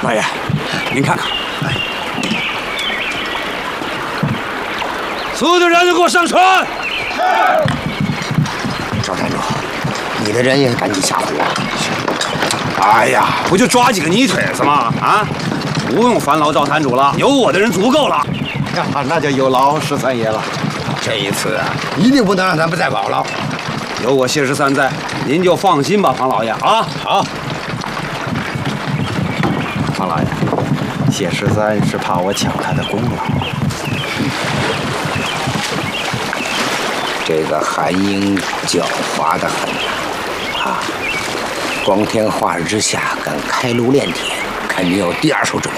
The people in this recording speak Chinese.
老爷，您看看，所有的人都给我上船！ 赵站主，你的人也赶紧下湖啊！ 哎呀，不就抓几个泥腿子吗？啊，不用烦劳赵摊主了，有我的人足够了。 呀，那就有劳十三爷了。这一次啊，一定不能让咱们再跑了。 有我谢13在，您就放心吧，庞老爷啊。 好，庞老爷，谢13是怕我抢他的功劳。这个韩英狡猾得很啊！光天化日之下敢开炉炼铁，肯定有第2手准备。